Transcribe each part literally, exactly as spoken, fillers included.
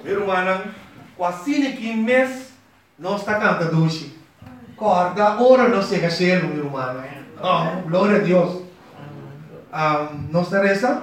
Meu irmão, quase que mês não está cantando hoje. Corda, ora não chega cielo, meu irmão. Oh, glória a Deus. Um, nossa reza.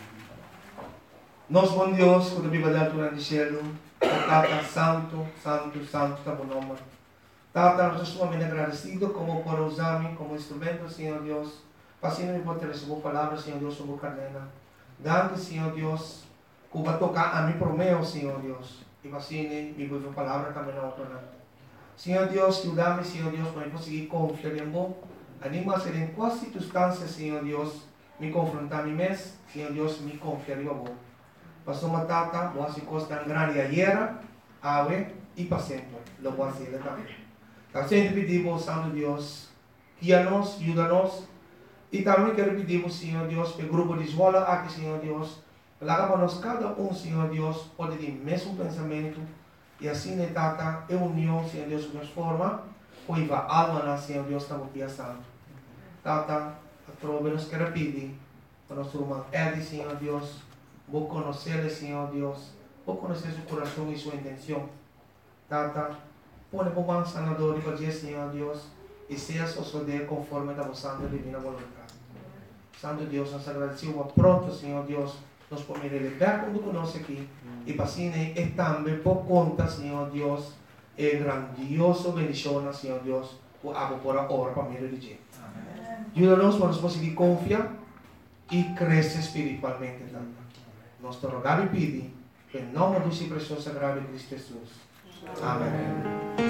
Nosso bom Deus, quando a Bíblia da altura do cielo, Tata Santo, Santo, Santo, está bom nome. Tata, nós estamos muito agradecidos como por usar-me como instrumento, Senhor Deus. Passando me por receber palavras, Senhor Deus, sobre a cadena. Dando, Senhor Deus, que vai tocar a mim por meio, Senhor Deus. E assim, me vou ver palavra também na outra. Senhor Deus, ajuda-me, Senhor Deus, para eu conseguir confiar em você. Anima a ser em qual circunstância, Senhor Deus, me confrontar a mim mesmo, Senhor Deus, me confiar em você. Passou uma tata, boa se costa grande ayer, ave e para sempre. Lo voy a hacer também. Então, sempre pedimos, Santo Deus, guia-nos, ajuda-nos. E também quero pedir, Senhor Deus, para o grupo de escola aqui, Senhor Deus, para que nós, cada um, Senhor Deus, pode ter o mesmo pensamento. E assim, né, tata, é união, Senhor Deus, de forma, pois a alma, Senhor Deus, está aqui a santo. Tata, a trova nos quer pedir, para nosso irmão Eddie, Senhor Deus, vou conhecer, Senhor Deus, vou conhecer seu coração e sua intenção. Tata, põe como um sanador e fazer, Senhor Deus, e seja suceder conforme a vossa santa divina vontade. Santo Deus, nós agradecemos pronto, Senhor Deus, nós podemos elevar quando conosco aqui, e para assim, e também por conta, Senhor Deus, é grandioso bendição, Senhor Deus, o água por a hora para mim religião. Ajuda-nos para nós conseguir confiar e crescer espiritualmente também. Nós te rogamos e pedimos, em nome do seu precioso sagrado de Cristo Jesus. Amém.